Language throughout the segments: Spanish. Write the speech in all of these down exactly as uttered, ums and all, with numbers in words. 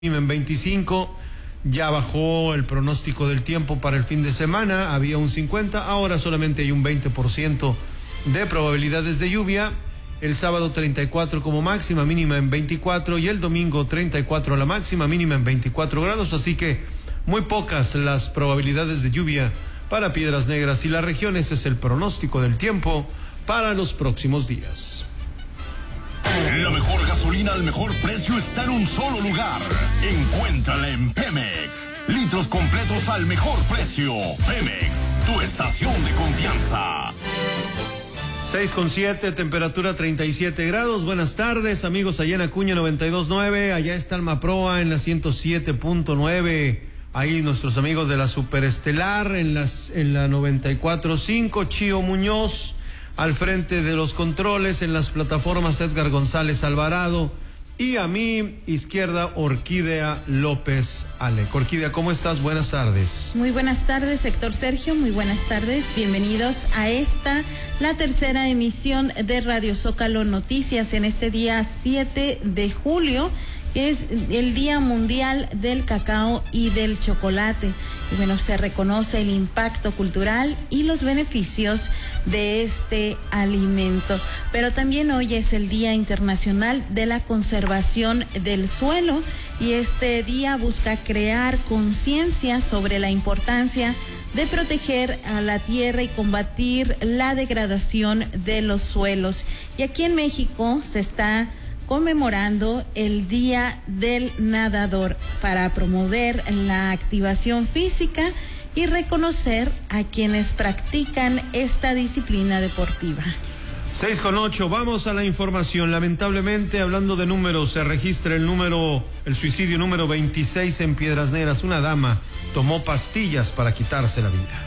En veinticinco, ya bajó el pronóstico del tiempo para el fin de semana, había un cincuenta, ahora solamente hay un veinte por ciento de probabilidades de lluvia. El sábado treinta y cuatro como máxima, mínima en veinticuatro, y el domingo treinta y cuatro la máxima, mínima en veinticuatro grados, así que muy pocas las probabilidades de lluvia para Piedras Negras y la región. Ese es el pronóstico del tiempo para los próximos días. La mejor gasolina al mejor precio está en un solo lugar. Encuéntrala en Pemex. Litros completos al mejor precio. Pemex, tu estación de confianza. seis con siete, temperatura treinta y siete grados. Buenas tardes, amigos, allá en Acuña noventa y dos punto nueve. Allá está Almaproa en la ciento siete punto nueve. Ahí nuestros amigos de la Superestelar en, las, en la noventa y cuatro punto cinco. Chío Muñoz al frente de los controles, en las plataformas Edgar González Alvarado, y a mi izquierda Orquídea López Alec. Orquídea, ¿cómo estás? Buenas tardes. Muy buenas tardes, Héctor Sergio, muy buenas tardes, bienvenidos a esta, la tercera emisión de Radio Zócalo Noticias en este día siete de julio, que es el Día Mundial del Cacao y del Chocolate. Y bueno, se reconoce el impacto cultural y los beneficios de este alimento. Pero también hoy es el Día Internacional de la Conservación del Suelo, y este día busca crear conciencia sobre la importancia de proteger a la tierra y combatir la degradación de los suelos. Y aquí en México se está conmemorando el Día del Nadador para promover la activación física y reconocer a quienes practican esta disciplina deportiva. seis con ocho, vamos a la información. Lamentablemente, hablando de números, se registra el número, el suicidio número veintiséis en Piedras Negras. Una dama tomó pastillas para quitarse la vida.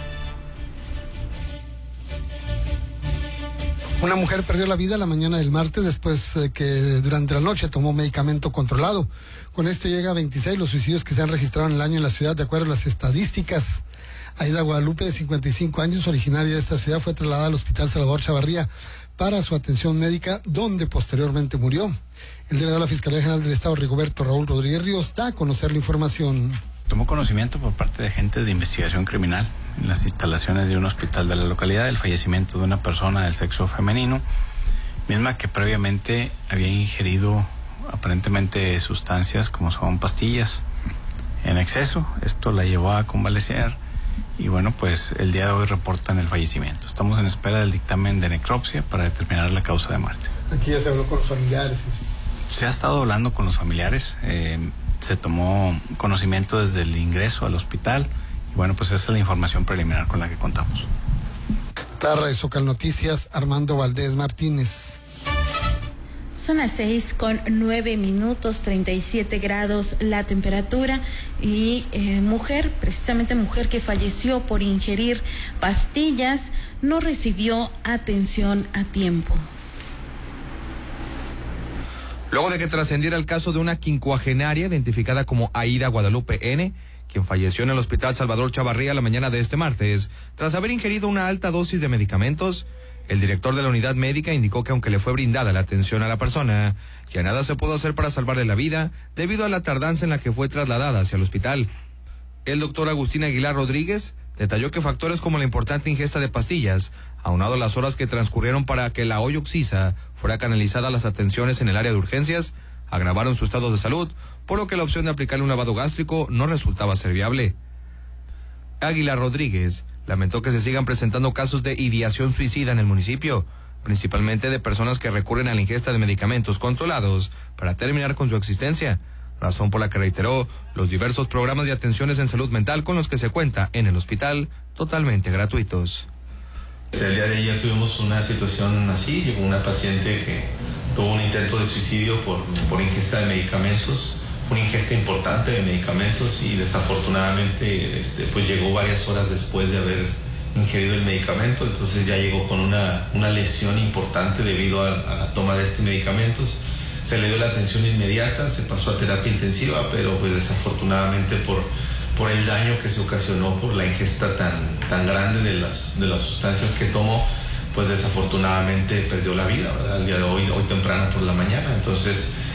Una mujer perdió la vida la mañana del martes después de que durante la noche tomó medicamento controlado. Con esto llega a veintiséis los suicidios que se han registrado en el año en la ciudad, de acuerdo a las estadísticas. Aida Guadalupe, de cincuenta y cinco años, originaria de esta ciudad, fue trasladada al Hospital Salvador Chavarría para su atención médica, donde posteriormente murió. El delegado de la Fiscalía General del Estado, Rigoberto Raúl Rodríguez Ríos, da a conocer la información. Tomó conocimiento por parte de agentes de investigación criminal en las instalaciones de un hospital de la localidad del fallecimiento de una persona del sexo femenino, misma que previamente había ingerido aparentemente sustancias como son pastillas en exceso. Esto la llevó a convalecer y bueno, pues el día de hoy reportan el fallecimiento. Estamos en espera del dictamen de necropsia para determinar la causa de muerte. Aquí ya se habló con los familiares. Se ha estado hablando con los familiares, eh, se tomó conocimiento desde el ingreso al hospital. Y bueno, pues esa es la información preliminar con la que contamos. Tarra de Zócalo Noticias, Armando Valdés Martínez. Son las seis con nueve minutos, treinta y siete grados la temperatura, y eh, mujer, precisamente mujer que falleció por ingerir pastillas, no recibió atención a tiempo. Luego de que trascendiera el caso de una quincuagenaria identificada como Aida Guadalupe N., quien falleció en el Hospital Salvador Chavarría la mañana de este martes, tras haber ingerido una alta dosis de medicamentos, el director de la unidad médica indicó que aunque le fue brindada la atención a la persona, ya nada se pudo hacer para salvarle la vida debido a la tardanza en la que fue trasladada hacia el hospital. El doctor Agustín Aguilar Rodríguez detalló que factores como la importante ingesta de pastillas, aunado a las horas que transcurrieron para que la hoyoxisa fuera canalizada a las atenciones en el área de urgencias, agravaron su estado de salud, por lo que la opción de aplicarle un lavado gástrico no resultaba ser viable. Aguilar Rodríguez lamentó que se sigan presentando casos de ideación suicida en el municipio, principalmente de personas que recurren a la ingesta de medicamentos controlados para terminar con su existencia, razón por la que reiteró los diversos programas de atenciones en salud mental con los que se cuenta en el hospital, totalmente gratuitos. El día de ayer tuvimos una situación así, llegó una paciente que tuvo un intento de suicidio por, por ingesta de medicamentos, una ingesta importante de medicamentos, y desafortunadamente este, pues llegó varias horas después de haber ingerido el medicamento. Entonces ya llegó con una, una lesión importante debido a, a la toma de estos medicamentos. Se le dio la atención inmediata, se pasó a terapia intensiva, pero pues desafortunadamente por, por el daño que se ocasionó por la ingesta tan, tan grande de las, de las sustancias que tomó, pues desafortunadamente perdió la vida, ¿verdad? El día de hoy, hoy temprano por la mañana. Entonces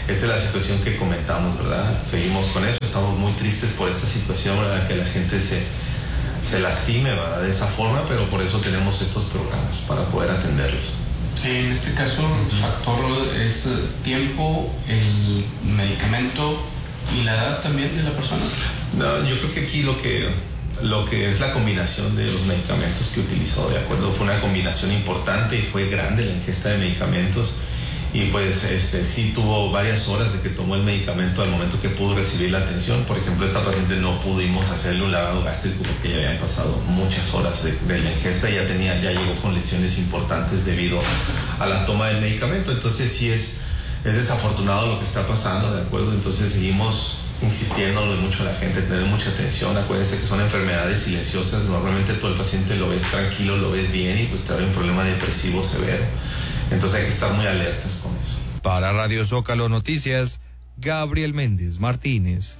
esta es la situación que comentamos, ¿verdad? Seguimos con eso, estamos muy tristes por esta situación, ¿verdad? Que la gente se, se lastime, ¿verdad? De esa forma, pero por eso tenemos estos programas, para poder atenderlos. En este caso, el factor es tiempo, el medicamento y la edad también de la persona. No, yo creo que aquí lo que, lo que es la combinación de los medicamentos que utilizó, ¿de acuerdo? Fue una combinación importante y fue grande la ingesta de medicamentos. Y pues este, sí tuvo varias horas de que tomó el medicamento al momento que pudo recibir la atención. Por ejemplo, esta paciente no pudimos hacerle un lavado gástrico porque ya habían pasado muchas horas de, de la ingesta y ya, tenía, ya llegó con lesiones importantes debido a la toma del medicamento. Entonces sí es, es desafortunado lo que está pasando, ¿de acuerdo? Entonces seguimos insistiéndole mucho a la gente, tener mucha atención. Acuérdense que son enfermedades silenciosas. Normalmente tú el paciente lo ves tranquilo, lo ves bien y pues te da un problema depresivo severo. Entonces hay que estar muy alertas con eso. Para Radio Zócalo Noticias, Gabriel Méndez Martínez.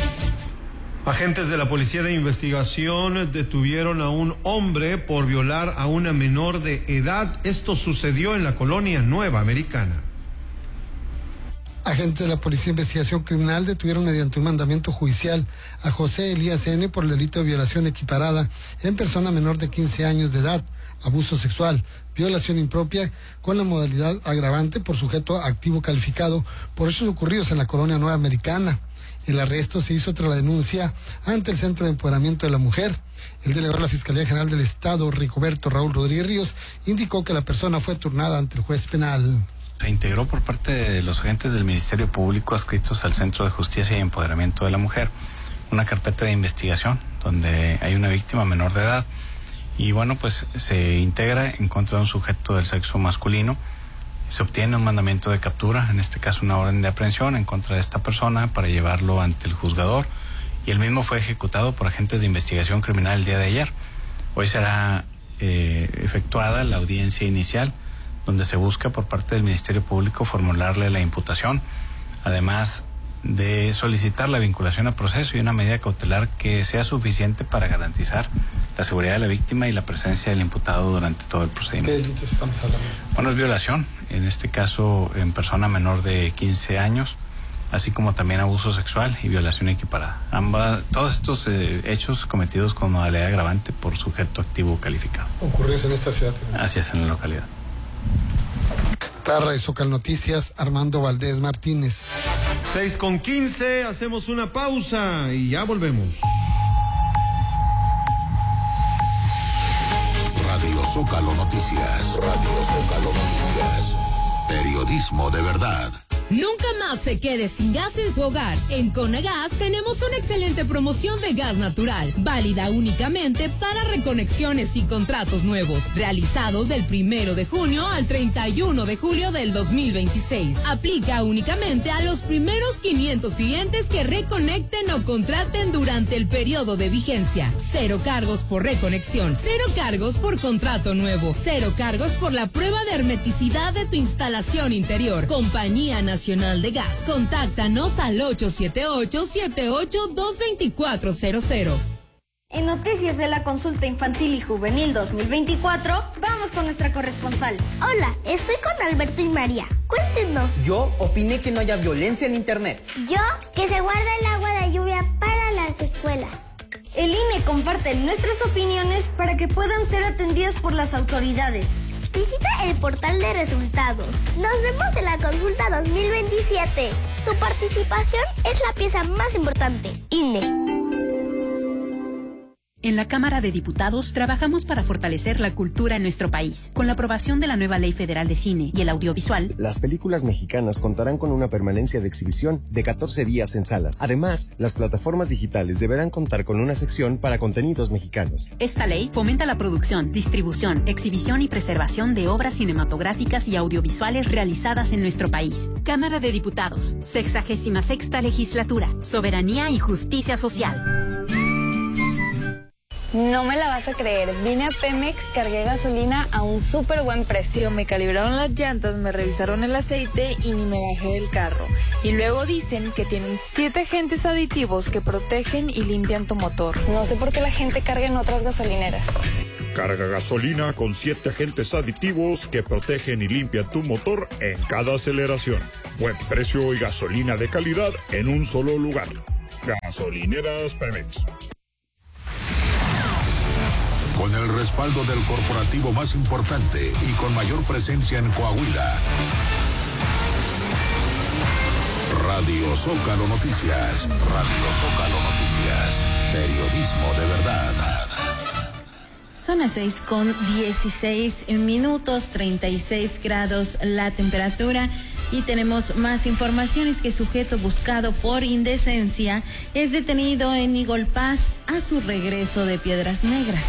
Agentes de la Policía de Investigación detuvieron a un hombre por violar a una menor de edad. Esto sucedió en la colonia Nueva Americana. Agentes de la Policía de Investigación Criminal detuvieron mediante un mandamiento judicial a José Elías N. por el delito de violación equiparada en persona menor de quince años de edad, abuso sexual, violación impropia con la modalidad agravante por sujeto activo calificado por hechos ocurridos en la colonia Nueva Americana. El arresto se hizo tras la denuncia ante el Centro de Empoderamiento de la Mujer. El delegado de la Fiscalía General del Estado, Rigoberto Raúl Rodríguez Ríos, indicó que la persona fue turnada ante el juez penal. Se integró por parte de los agentes del Ministerio Público adscritos al Centro de Justicia y Empoderamiento de la Mujer una carpeta de investigación donde hay una víctima menor de edad. Y bueno, pues se integra en contra de un sujeto del sexo masculino, se obtiene un mandamiento de captura, en este caso una orden de aprehensión en contra de esta persona para llevarlo ante el juzgador, y el mismo fue ejecutado por agentes de investigación criminal el día de ayer. Hoy será eh, efectuada la audiencia inicial, donde se busca por parte del Ministerio Público formularle la imputación, además de solicitar la vinculación a proceso y una medida cautelar que sea suficiente para garantizar la seguridad de la víctima y la presencia del imputado durante todo el procedimiento. ¿Qué delitos estamos hablando? Bueno, es violación, en este caso en persona menor de quince años, así como también abuso sexual y violación equiparada. Ambas, todos estos eh, hechos cometidos con modalidad agravante por sujeto activo calificado. Ocurridos en esta ciudad. Así es, en la localidad. Para Zócalo Noticias, Armando Valdés Martínez. seis con quince, hacemos una pausa y ya volvemos. Radio Zócalo Noticias. Radio Zócalo Noticias. Periodismo de verdad. Nunca más se quede sin gas en su hogar. En Conagas tenemos una excelente promoción de gas natural, válida únicamente para reconexiones y contratos nuevos, realizados del primero de junio al treinta y uno de julio del dos mil veintiséis. Aplica únicamente a los primeros quinientos clientes que reconecten o contraten durante el periodo de vigencia. Cero cargos por reconexión, cero cargos por contrato nuevo, cero cargos por la prueba de hermeticidad de tu instalación interior. Compañía Nacional Nacional de Gas. Contáctanos al ocho siete ocho, siete ocho dos, dos cuatro cero cero. En Noticias de la Consulta Infantil y Juvenil dos mil veinticuatro, vamos con nuestra corresponsal. Hola, estoy con Alberto y María. Cuéntenos. Yo opiné que no haya violencia en Internet. Yo, que se guarda el agua de lluvia para las escuelas. El I N E comparte nuestras opiniones para que puedan ser atendidas por las autoridades. Visita el portal de resultados. Nos vemos en la consulta dos mil veintisiete. Tu participación es la pieza más importante. I N E. En la Cámara de Diputados trabajamos para fortalecer la cultura en nuestro país. Con la aprobación de la nueva Ley Federal de Cine y el Audiovisual, las películas mexicanas contarán con una permanencia de exhibición de catorce días en salas. Además, las plataformas digitales deberán contar con una sección para contenidos mexicanos. Esta ley fomenta la producción, distribución, exhibición y preservación de obras cinematográficas y audiovisuales realizadas en nuestro país. Cámara de Diputados, sexagésima sexta legislatura, soberanía y justicia social. No me la vas a creer, vine a Pemex, cargué gasolina a un súper buen precio. Me calibraron las llantas, me revisaron el aceite y ni me bajé del carro. Y luego dicen que tienen siete agentes aditivos que protegen y limpian tu motor. No sé por qué la gente carga en otras gasolineras. Carga gasolina con siete agentes aditivos que protegen y limpian tu motor en cada aceleración. Buen precio y gasolina de calidad en un solo lugar. Gasolineras Pemex. Con el respaldo del corporativo más importante y con mayor presencia en Coahuila. Radio Zócalo Noticias. Radio Zócalo Noticias. Periodismo de verdad. Son las seis con dieciséis minutos, treinta y seis grados la temperatura. Y tenemos más informaciones que sujeto buscado por indecencia es detenido en Igolpaz a su regreso de Piedras Negras.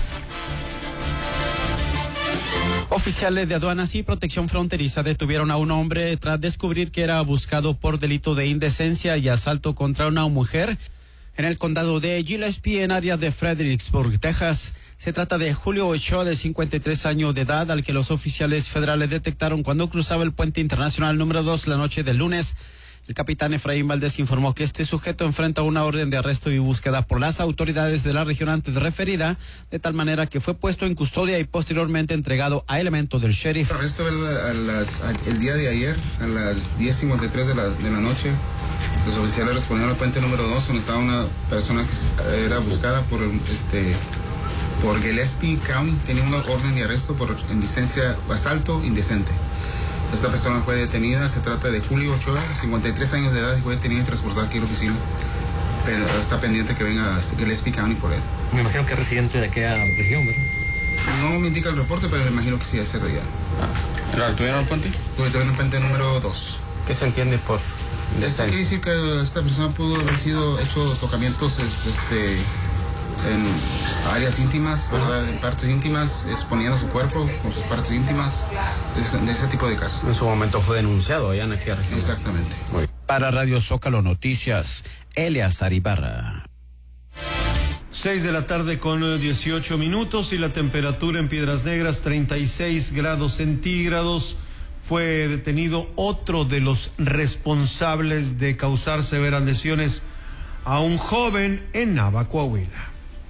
Oficiales de aduanas y protección fronteriza detuvieron a un hombre tras descubrir que era buscado por delito de indecencia y asalto contra una mujer en el condado de Gillespie, en área de Fredericksburg, Texas. Se trata de Julio Ochoa, de cincuenta y tres años de edad, al que los oficiales federales detectaron cuando cruzaba el puente internacional número dos la noche del lunes. El capitán Efraín Valdés informó que este sujeto enfrenta una orden de arresto y búsqueda por las autoridades de la región antes referida, de tal manera que fue puesto en custodia y posteriormente entregado a elementos del sheriff. Arresto a las, a, el día de ayer, a las diez cincuenta y tres de la, de la noche. Los oficiales respondieron al puente número dos, donde estaba una persona que era buscada por este por Gillespie County. Tenía una orden de arresto por indecencia, asalto indecente. Esta persona fue detenida. Se trata de Julio Ochoa, cincuenta y tres años de edad, y fue detenida y transportada aquí a la oficina. Pero está pendiente que venga Gillespie County por él. Me imagino que es residente de aquella región, ¿verdad? No me indica el reporte, pero me imagino que sí es de allá. Ah, ¿tuvieron el puente? Tuvieron el puente número dos. ¿Qué se entiende por...? Esto quiere decir que esta persona pudo haber sido hecho tocamientos este, en áreas íntimas, ¿verdad? En partes íntimas, exponiendo su cuerpo con sus partes íntimas, de ese tipo de casos. En su momento fue denunciado allá en aquella región. Exactamente. Para Radio Zócalo Noticias, Eleazar Ibarra. Seis de la tarde con dieciocho minutos y la temperatura en Piedras Negras treinta y seis grados centígrados. Fue detenido otro de los responsables de causar severas lesiones a un joven en Nava, Coahuila.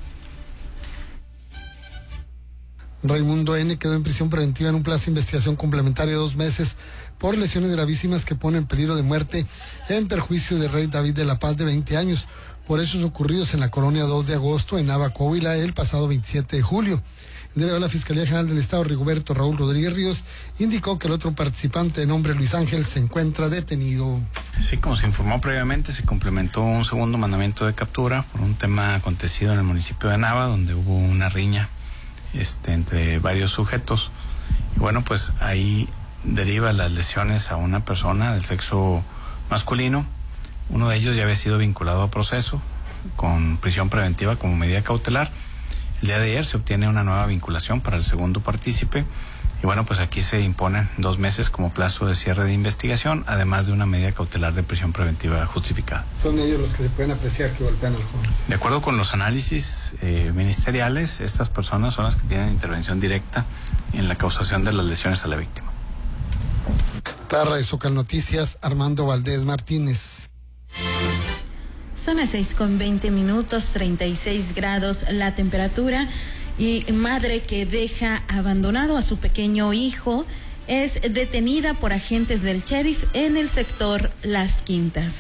Raimundo N. quedó en prisión preventiva en un plazo de investigación complementaria de dos meses por lesiones gravísimas que ponen en peligro de muerte en perjuicio de Rey David de la Paz, de veinte años, por hechos ocurridos en la colonia dos de agosto en Nava, Coahuila, el pasado veintisiete de julio. El delegado de la Fiscalía General del Estado, Rigoberto Raúl Rodríguez Ríos, indicó que el otro participante, de nombre Luis Ángel, se encuentra detenido. Sí, como se informó previamente, se complementó un segundo mandamiento de captura por un tema acontecido en el municipio de Nava, donde hubo una riña este, entre varios sujetos. Y bueno, pues ahí deriva las lesiones a una persona del sexo masculino. Uno de ellos ya había sido vinculado a proceso con prisión preventiva como medida cautelar. El día de ayer se obtiene una nueva vinculación para el segundo partícipe y bueno, pues aquí se imponen dos meses como plazo de cierre de investigación, además de una medida cautelar de prisión preventiva justificada. Son ellos los que se pueden apreciar que golpean al joven. De acuerdo con los análisis eh, ministeriales, estas personas son las que tienen intervención directa en la causación de las lesiones a la víctima. Para Radio Zócalo Noticias, Armando Valdés Martínez. Son las seis con veinte minutos, treinta y seis grados la temperatura, y madre que deja abandonado a su pequeño hijo es detenida por agentes del sheriff en el sector Las Quintas.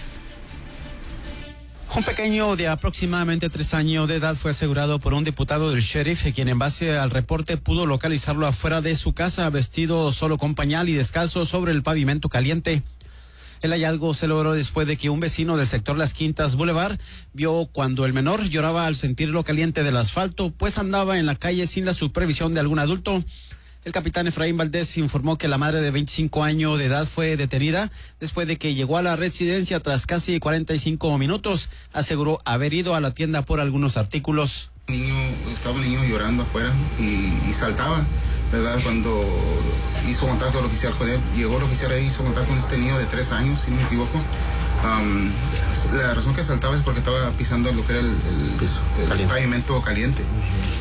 Un pequeño de aproximadamente tres años de edad fue asegurado por un diputado del sheriff, quien en base al reporte pudo localizarlo afuera de su casa, vestido solo con pañal y descalzo sobre el pavimento caliente. El hallazgo se logró después de que un vecino del sector Las Quintas Boulevard vio cuando el menor lloraba al sentir lo caliente del asfalto, pues andaba en la calle sin la supervisión de algún adulto. El capitán Efraín Valdés informó que la madre de veinticinco años de edad fue detenida después de que llegó a la residencia tras casi cuarenta y cinco minutos. Aseguró haber ido a la tienda por algunos artículos. Niño, estaba un niño llorando afuera y, y saltaba, ¿verdad? Cuando hizo contacto el oficial con él, llegó el oficial ahí, hizo contacto con este niño de tres años, si no me equivoco. Um, la razón que saltaba es porque estaba pisando lo que era el, el, el pavimento caliente.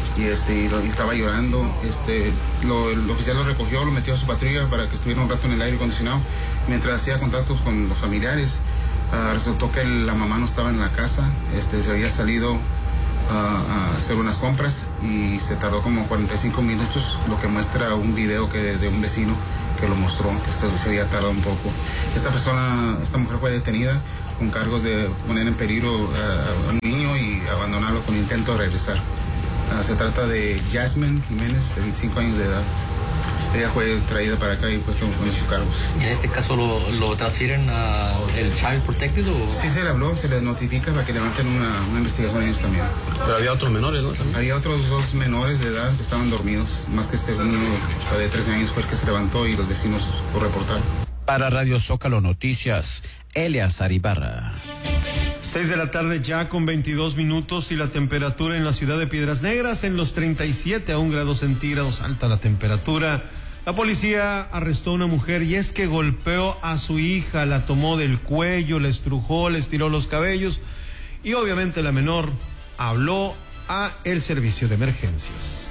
y, este, y, lo, y estaba llorando. Este, lo, el oficial lo recogió, lo metió a su patrulla para que estuviera un rato en el aire acondicionado. Mientras hacía contactos con los familiares, uh, resultó que la mamá no estaba en la casa, este, se había salido uh, a hacer unas compras y se tardó como cuarenta y cinco minutos, lo que muestra un video que de, de un vecino que lo mostró, que esto se había tardado un poco. Esta persona, esta mujer fue detenida con cargos de poner en peligro uh, a un niño y abandonarlo con intento de regresar. Uh, se trata de Jasmine Jiménez, de veinticinco años de edad. Ella fue traída para acá y puesta con sus cargos. ¿Y en este caso lo, lo transfieren a el Child Protected o...? Sí, se le habló, se les notifica para que levanten una, una investigación ellos también. Pero había otros menores, ¿no? ¿También? Había otros dos menores de edad que estaban dormidos, más que este niño de trece años fue el que se levantó y los vecinos lo reportaron. Para Radio Zócalo Noticias, Eleazar Ibarra. Seis de la tarde ya con veintidós minutos y la temperatura en la ciudad de Piedras Negras en los treinta y siete a un grado centígrados, alta la temperatura. La policía arrestó a una mujer y es que golpeó a su hija, la tomó del cuello, la estrujó, le estiró los cabellos y obviamente la menor habló a el servicio de emergencias.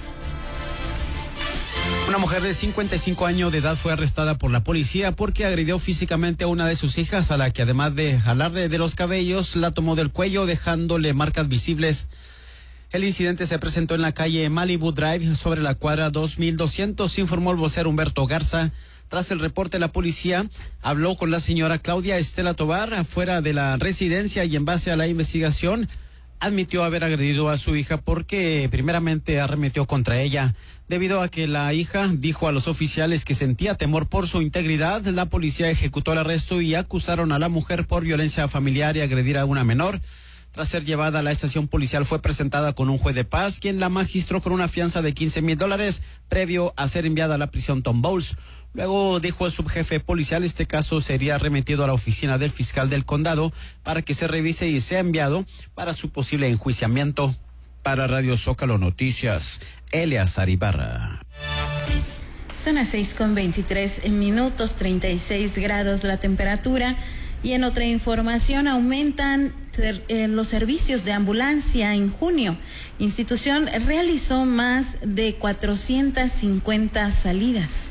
Una mujer de cincuenta y cinco años de edad fue arrestada por la policía porque agredió físicamente a una de sus hijas, a la que además de jalarle de los cabellos, la tomó del cuello dejándole marcas visibles. El incidente se presentó en la calle Malibu Drive sobre la cuadra dos mil doscientos, informó el vocero Humberto Garza. Tras el reporte, la policía habló con la señora Claudia Estela Tobar afuera de la residencia y en base a la investigación admitió haber agredido a su hija porque primeramente arremetió contra ella. Debido a que la hija dijo a los oficiales que sentía temor por su integridad, la policía ejecutó el arresto y acusaron a la mujer por violencia familiar y agredir a una menor. Tras ser llevada a la estación policial, fue presentada con un juez de paz, quien la magistró con una fianza de quince mil dólares, previo a ser enviada a la prisión Tom Bowles. Luego dijo el subjefe policial, este caso sería remitido a la oficina del fiscal del condado para que se revise y sea enviado para su posible enjuiciamiento. Para Radio Zócalo Noticias, Eleazar Ibarra. Son las seis con veintitrés minutos, treinta y seis grados la temperatura. Y en otra información, aumentan eh, los servicios de ambulancia en junio. Institución realizó más de cuatrocientas cincuenta salidas.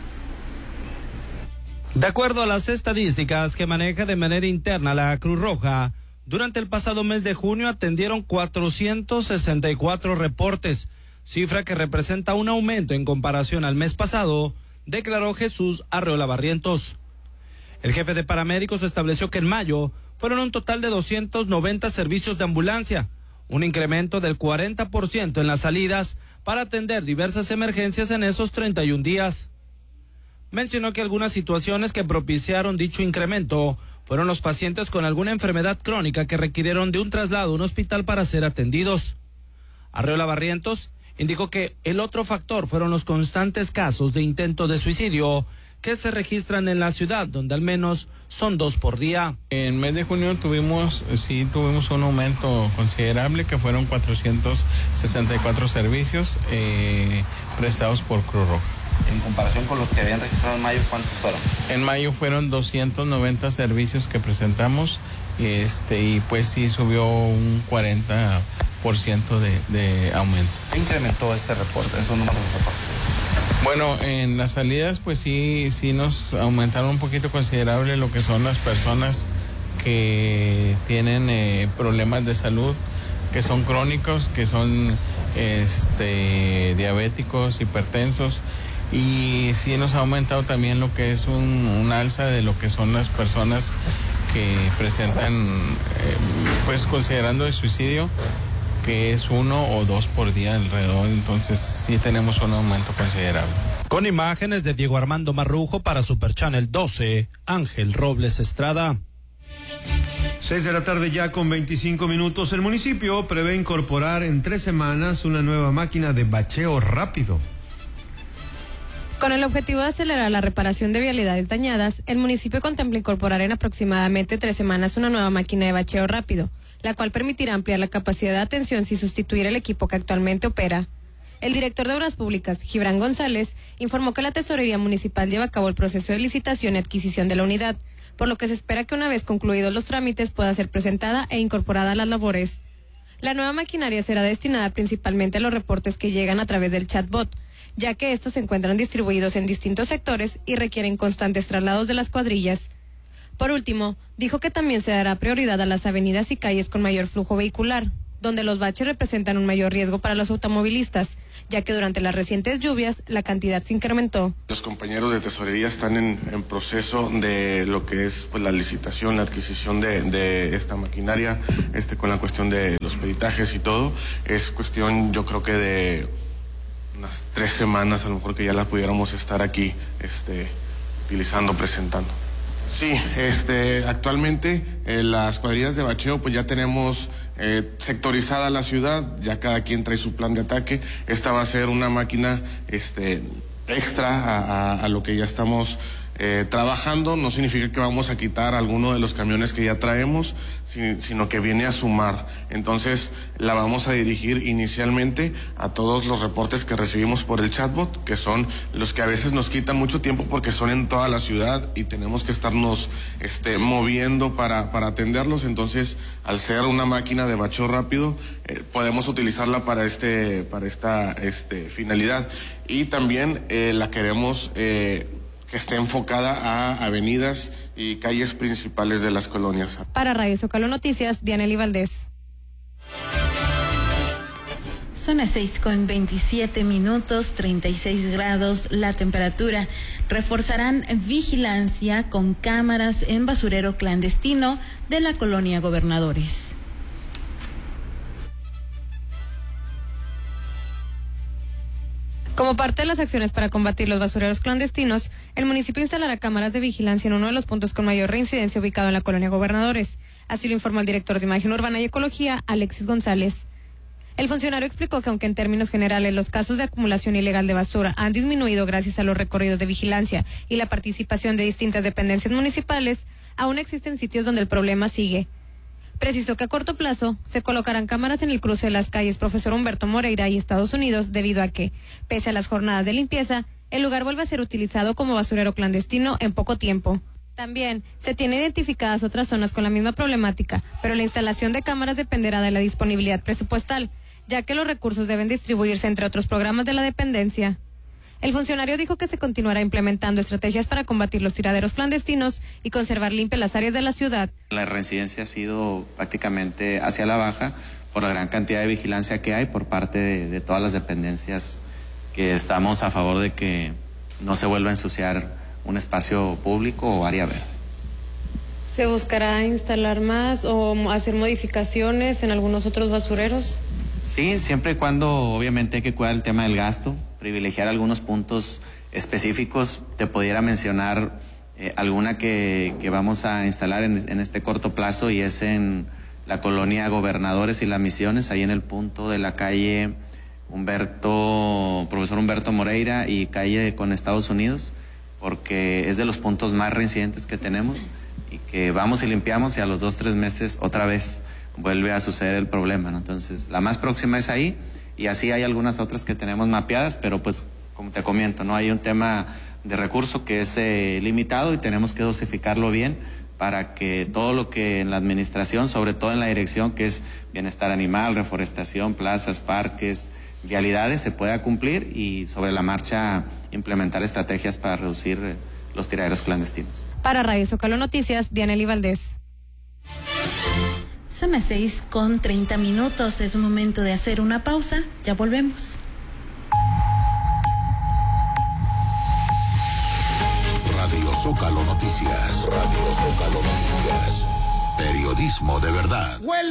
De acuerdo a las estadísticas que maneja de manera interna la Cruz Roja, durante el pasado mes de junio atendieron cuatrocientos sesenta y cuatro reportes, cifra que representa un aumento en comparación al mes pasado, declaró Jesús Arreola Barrientos. El jefe de paramédicos estableció que en mayo fueron un total de doscientos noventa servicios de ambulancia, un incremento del cuarenta por ciento en las salidas para atender diversas emergencias en esos treinta y un días. Mencionó que algunas situaciones que propiciaron dicho incremento fueron los pacientes con alguna enfermedad crónica que requirieron de un traslado a un hospital para ser atendidos. Arreola Barrientos indicó que el otro factor fueron los constantes casos de intento de suicidio que se registran en la ciudad, donde al menos son dos por día. En el mes de junio tuvimos, sí, tuvimos un aumento considerable, que fueron cuatrocientos sesenta y cuatro servicios eh, prestados por Cruz Roja. En comparación con los que habían registrado en mayo, ¿cuántos fueron? En mayo fueron doscientos noventa servicios que presentamos, este, y pues sí subió un cuarenta por ciento de, de aumento. ¿Qué incrementó este reporte, esos números de reportes? Bueno, en las salidas pues sí, sí nos aumentaron un poquito considerable lo que son las personas que tienen eh, problemas de salud, que son crónicos, que son este, diabéticos, hipertensos, y sí nos ha aumentado también lo que es un, un alza de lo que son las personas que presentan, eh, pues considerando el suicidio, que es uno o dos por día alrededor, entonces sí tenemos un aumento considerable. Con imágenes de Diego Armando Marrujo para Super Channel doce, Ángel Robles Estrada. Seis de la tarde ya con veinticinco minutos. El municipio prevé incorporar en tres semanas una nueva máquina de bacheo rápido. Con el objetivo de acelerar la reparación de vialidades dañadas, el municipio contempla incorporar en aproximadamente tres semanas una nueva máquina de bacheo rápido, la cual permitirá ampliar la capacidad de atención sin sustituir el equipo que actualmente opera. El director de Obras Públicas, Gibran González, informó que la Tesorería Municipal lleva a cabo el proceso de licitación y adquisición de la unidad, por lo que se espera que una vez concluidos los trámites pueda ser presentada e incorporada a las labores. La nueva maquinaria será destinada principalmente a los reportes que llegan a través del chatbot, ya que estos se encuentran distribuidos en distintos sectores y requieren constantes traslados de las cuadrillas. Por último, dijo que también se dará prioridad a las avenidas y calles con mayor flujo vehicular, donde los baches representan un mayor riesgo para los automovilistas, ya que durante las recientes lluvias la cantidad se incrementó. Los compañeros de tesorería están en, en proceso de lo que es pues, la licitación, la adquisición de, de esta maquinaria, este, con la cuestión de los peritajes y todo. Es cuestión, yo creo que de unas tres semanas, a lo mejor que ya la pudiéramos estar aquí este, utilizando, presentando. Sí, este, actualmente eh, las cuadrillas de bacheo pues ya tenemos eh, sectorizada la ciudad, ya cada quien trae su plan de ataque. Esta va a ser una máquina este, extra a, a, a lo que ya estamos eh, trabajando. No significa que vamos a quitar alguno de los camiones que ya traemos, si, sino que viene a sumar. Entonces la vamos a dirigir inicialmente a todos los reportes que recibimos por el chatbot, que son los que a veces nos quitan mucho tiempo porque son en toda la ciudad y tenemos que estarnos este, moviendo para, para atenderlos. Entonces, al ser una máquina de bacheo rápido, eh, podemos utilizarla para este, para esta este, finalidad. Y también eh, la queremos eh, que esté enfocada a avenidas y calles principales de las colonias. Para Radio Zócalo Noticias, Dianely Valdés. Son las seis con veintisiete minutos, treinta y seis grados la temperatura. Reforzarán vigilancia con cámaras en basurero clandestino de la colonia Gobernadores. Como parte de las acciones para combatir los basureros clandestinos, el municipio instalará cámaras de vigilancia en uno de los puntos con mayor reincidencia ubicado en la colonia Gobernadores. Así lo informó el director de Imagen Urbana y Ecología, Alexis González. El funcionario explicó que aunque en términos generales los casos de acumulación ilegal de basura han disminuido gracias a los recorridos de vigilancia y la participación de distintas dependencias municipales, aún existen sitios donde el problema sigue. Precisó que a corto plazo se colocarán cámaras en el cruce de las calles Profesor Humberto Moreira y Estados Unidos debido a que, pese a las jornadas de limpieza, el lugar vuelve a ser utilizado como basurero clandestino en poco tiempo. También se tienen identificadas otras zonas con la misma problemática, pero la instalación de cámaras dependerá de la disponibilidad presupuestal, ya que los recursos deben distribuirse entre otros programas de la dependencia. El funcionario dijo que se continuará implementando estrategias para combatir los tiraderos clandestinos y conservar limpias las áreas de la ciudad. La reincidencia ha sido prácticamente hacia la baja por la gran cantidad de vigilancia que hay por parte de, de todas las dependencias, que estamos a favor de que no se vuelva a ensuciar un espacio público o área verde. ¿Se buscará instalar más o hacer modificaciones en algunos otros basureros? Sí, siempre y cuando obviamente hay que cuidar el tema del gasto, privilegiar algunos puntos específicos. Te pudiera mencionar eh, alguna que, que vamos a instalar en, en este corto plazo, y es en la colonia Gobernadores y Las Misiones, ahí en el punto de la calle Humberto, Profesor Humberto Moreira y calle con Estados Unidos, porque es de los puntos más reincidentes que tenemos y que vamos y limpiamos y a los dos, tres meses otra vez vuelve a suceder el problema, ¿no? Entonces, la más próxima es ahí, y así hay algunas otras que tenemos mapeadas, pero pues, como te comento, no hay un tema de recurso que es eh, limitado y tenemos que dosificarlo bien para que todo lo que en la administración, sobre todo en la dirección, que es bienestar animal, reforestación, plazas, parques, vialidades, se pueda cumplir y sobre la marcha implementar estrategias para reducir eh, los tiraderos clandestinos. Para Radio Zócalo Noticias, Dianely Valdés. Son las seis con treinta minutos, es momento de hacer una pausa, ya volvemos. Radio Zócalo Noticias, Radio Zócalo Noticias, periodismo de verdad.